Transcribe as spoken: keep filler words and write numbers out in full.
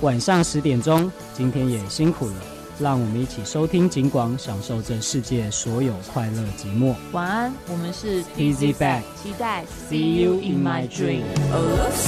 晚上十点钟，今天也辛苦了，让我们一起收听警广，享受这世界所有快乐寂寞。 晚安，我们是 T Z Back， 期待 See you in my dream。